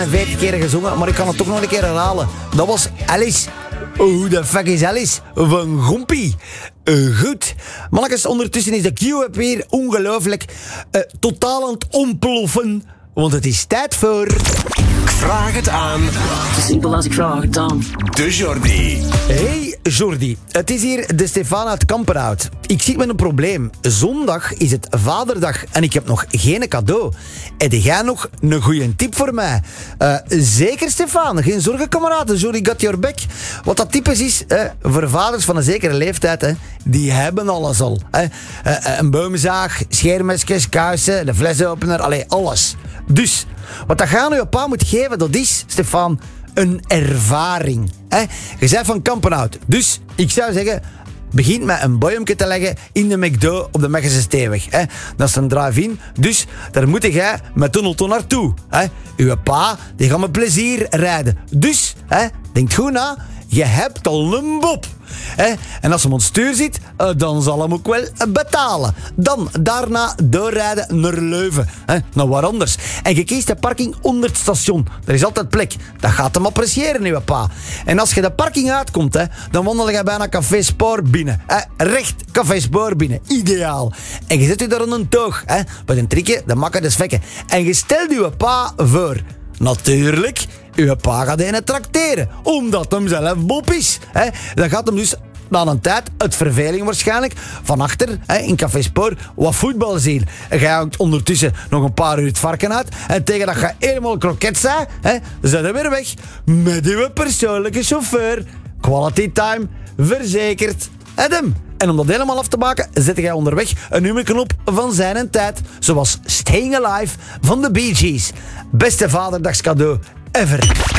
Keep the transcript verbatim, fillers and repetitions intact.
veertig keer gezongen, maar ik kan het toch nog een keer herhalen. Dat was Alice. Hoe de fuck is Alice? Van Gompie. Uh, goed. Mannetjes, ondertussen is de Q-up weer ongelooflijk uh, totaal aan het ontploffen. Want het is tijd voor... Ik vraag het aan. Zo simpel als ik vraag het aan. De Jordi. Hey Jordi, het is hier de Stefan uit Kampenhout. Ik zit met een probleem. Zondag is het Vaderdag en ik heb nog geen cadeau. Heb jij nog een goede tip voor mij? Uh, zeker Stefan, geen zorgen kameraden. Jordi got your back. Wat dat typisch is, eh, voor vaders van een zekere leeftijd, eh, die hebben alles al. Eh. Uh, een boomzaag, scheermesjes, kuisen, de flesopener, allee, alles. Dus, wat dat gaan je pa moet geven, dat is, Stefan, een ervaring. Hè? Je bent van Kampenhout. Dus, ik zou zeggen, begin met een boyumke te leggen in de McDo op de Mechelse Steenweg. Hè? Dat is een drive-in. Dus, daar moet jij met de auto naartoe. Hè? Uw pa, die gaat met plezier rijden. Dus, hè, denk goed na, je hebt al een bob. He? En als hem op het stuur zit, dan zal hem ook wel betalen. Dan daarna doorrijden naar Leuven. He? Naar waar anders. En je kiest de parking onder het station. Er is altijd plek. Dat gaat hem appreciëren, uw pa. En als je de parking uitkomt, he, dan wandel je bijna Café Spoor binnen. He? Recht Café Spoor binnen. Ideaal. En je zet je daar aan een toog. He? Met een trikje, de makken, de svekken. En je stelt uw pa voor. Natuurlijk, uw pa gaat een trakteren. Omdat hem zelf bop is. He? Dan gaat hem dus na een tijd, uit verveling waarschijnlijk, van achter, he, in Café Spoor, wat voetbal zien. En jij hangt ondertussen nog een paar uur het varken uit. En tegen dat je helemaal kroket bent, he, zijn we weer weg met uw persoonlijke chauffeur. Quality time, verzekerd. Adam. En om dat helemaal af te maken, zet jij onderweg een nummerknop van zijn en tijd. Zoals Staying Alive van de Bee Gees. Beste vaderdagscadeau ever.